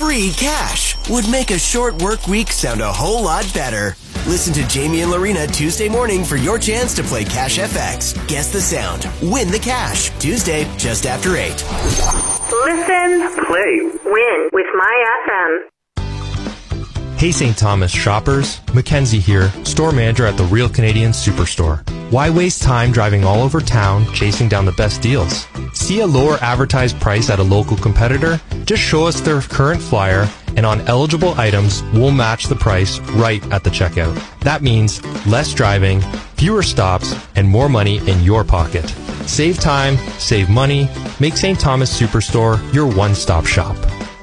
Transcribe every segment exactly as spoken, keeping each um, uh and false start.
free cash would make a short work week sound a whole lot better. Listen to Jamie and Lorena Tuesday morning for your chance to play Cash F X. Guess the sound. Win the cash. Tuesday, just after eight. Listen, play, win with My F M. Hey Saint Thomas shoppers, Mackenzie here, store manager at the Real Canadian Superstore. Why waste time driving all over town chasing down the best deals? See a lower advertised price at a local competitor? Just show us their current flyer, and on eligible items, we'll match the price right at the checkout. That means less driving, fewer stops, and more money in your pocket. Save time, save money, make Saint Thomas Superstore your one-stop shop.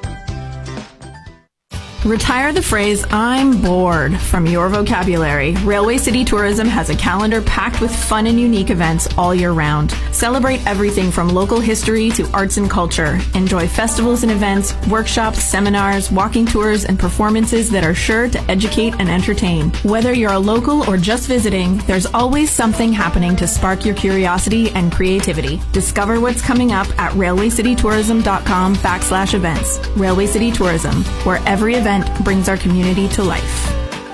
Retire the phrase, "I'm bored," from your vocabulary. Railway City Tourism has a calendar packed with fun and unique events all year round. Celebrate everything from local history to arts and culture. Enjoy festivals and events, workshops, seminars, walking tours, and performances that are sure to educate and entertain. Whether you're a local or just visiting, there's always something happening to spark your curiosity and creativity. Discover what's coming up at railwaycitytourism.com backslash events. Railway City Tourism, where every event brings our community to life.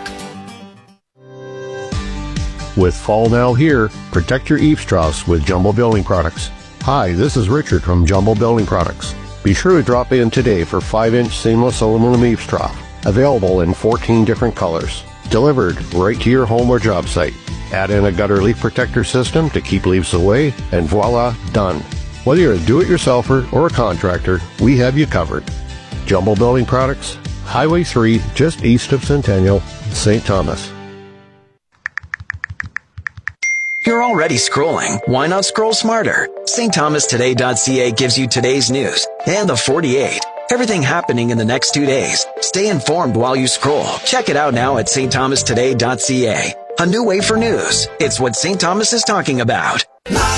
With fall now here, protect your eaves troughs with Jumbo Building Products. Hi, this is Richard from Jumbo Building Products. Be sure to drop in today for five inch seamless aluminum eaves trough, available in fourteen different colors, delivered right to your home or job site. Add in a gutter leak protector system to keep leaves away, and voila, done. Whether you're a do-it-yourselfer or a contractor, we have you covered. Jumbo Building Products, Highway three, just east of Centennial, Saint Thomas. You're already scrolling. Why not scroll smarter? St Thomas Today dot C A gives you today's news and the forty-eight. Everything happening in the next two days. Stay informed while you scroll. Check it out now at St Thomas Today dot C A. A new way for news. It's what Saint Thomas is talking about.